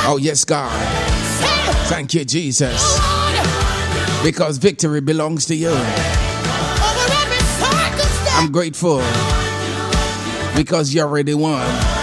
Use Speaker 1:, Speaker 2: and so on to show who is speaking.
Speaker 1: Oh, yes, God. Thank you, Jesus. Because victory belongs to you. I'm grateful because you already won.